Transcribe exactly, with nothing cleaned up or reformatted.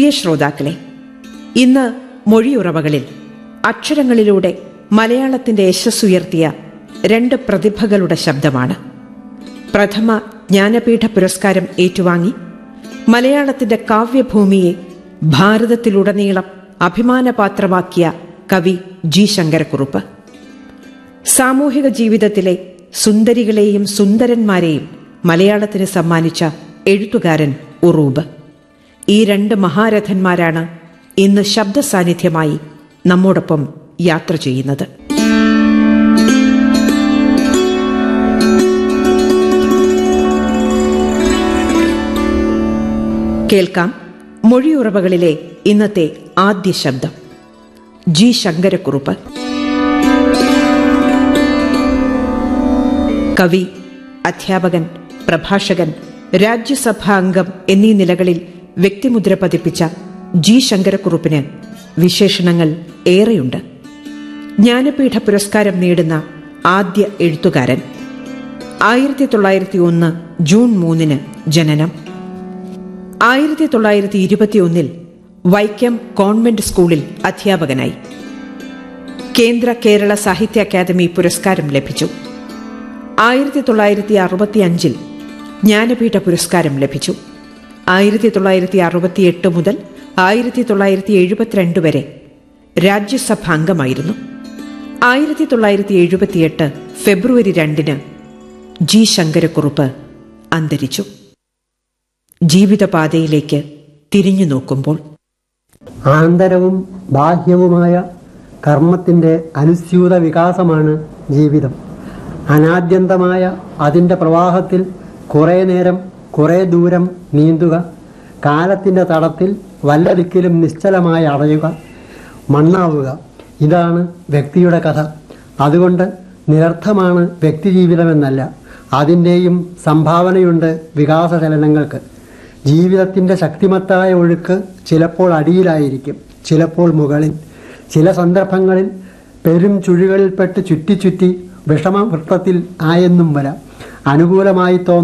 പ്രിയ ശ്രോതാക്കളെ, ഇന്ന് മൊഴിയുറവകളിൽ അക്ഷരങ്ങളിലൂടെ മലയാളത്തിന്റെ യശസ്സുയർത്തിയ രണ്ട് പ്രതിഭകളുടെ ശബ്ദമാണ്. പ്രഥമ ജ്ഞാനപീഠ പുരസ്കാരം ഏറ്റുവാങ്ങി മലയാളത്തിന്റെ കാവ്യഭൂമിയെ ഭാരതത്തിലുടനീളം അഭിമാനപാത്രമാക്കിയ കവി ജി ശങ്കരക്കുറുപ്പ്. സാമൂഹിക ജീവിതത്തിലെ സുന്ദരികളെയും സുന്ദരന്മാരെയും മലയാളത്തിന് സമ്മാനിച്ച എഴുത്തുകാരൻ ഉറൂബ്. ഈ രണ്ട് മഹാരഥന്മാരാണ് ഇന്ന് ശബ്ദ സാന്നിധ്യമായി നമ്മോടൊപ്പം യാത്ര ചെയ്യുന്നത്. കേൾക്കാം മൊഴിയുറവകളിലെ ഇന്നത്തെ ആദ്യ ശബ്ദം. ജി ശങ്കരക്കുറുപ്പ്. കവി, അധ്യാപകൻ, പ്രഭാഷകൻ, രാജ്യസഭാ അംഗം എന്നീ നിലകളിൽ വ്യക്തിമുദ്ര പതിപ്പിച്ച ജി ശങ്കരക്കുറുപ്പിന് വിശേഷണങ്ങൾ ഏറെയുണ്ട്. ജ്ഞാനപീഠ പുരസ്കാരം നേടുന്ന ആദ്യ എഴുത്തുകാരൻ. ആയിരത്തി തൊള്ളായിരത്തി ഒന്ന് ജൂൺ മൂന്നിന് ജനനം. ആയിരത്തി തൊള്ളായിരത്തി ഇരുപത്തിയൊന്നിൽ വൈക്കം കോൺവെന്റ് സ്കൂളിൽ അധ്യാപകനായി. കേന്ദ്ര കേരള സാഹിത്യ അക്കാദമി പുരസ്കാരം ലഭിച്ചു. ആയിരത്തി തൊള്ളായിരത്തി അറുപത്തി അഞ്ചിൽ ജ്ഞാനപീഠ പുരസ്കാരം ലഭിച്ചു. ആയിരത്തി തൊള്ളായിരത്തി അറുപത്തിയെട്ട് മുതൽ ആയിരത്തി തൊള്ളായിരത്തി എഴുപത്തിരണ്ട് വരെ രാജ്യസഭാ അംഗമായിരുന്നു. ആയിരത്തി തൊള്ളായിരത്തി എഴുപത്തിയെട്ട് ഫെബ്രുവരി രണ്ടിന് ജി ശങ്കരക്കുറുപ്പ് അന്തരിച്ചു. ജീവിതപാതയിലേക്ക് തിരിഞ്ഞു നോക്കുമ്പോൾ ആന്തരവും ബാഹ്യവുമായ കർമ്മത്തിന്റെ അനുസ്യൂത വികാസമാണ് ജീവിതം. അനാദ്യന്തമായ അതിൻ്റെ പ്രവാഹത്തിൽ കുറേ നേരം കുറേ ദൂരം നീന്തുക, കാലത്തിൻ്റെ തടത്തിൽ വല്ല ദിക്കിലും നിശ്ചലമായി അടയുക, മണ്ണാവുക. ഇതാണ് വ്യക്തിയുടെ കഥ. അതുകൊണ്ട് നിരർത്ഥമാണ് വ്യക്തിജീവിതമെന്നല്ല, അതിൻ്റെയും സംഭാവനയുണ്ട് വികാസചലനങ്ങൾക്ക്. ജീവിതത്തിൻ്റെ ശക്തിമത്തായ ഒഴുക്ക് ചിലപ്പോൾ അടിയിലായിരിക്കും, ചിലപ്പോൾ മുകളിൽ. ചില സന്ദർഭങ്ങളിൽ പെരും ചുഴികളിൽപ്പെട്ട് ചുറ്റി ചുറ്റി വിഷമവൃത്തത്തിൽ ആയെന്നും വരാം. അനുകൂലമായി തോന്നുന്ന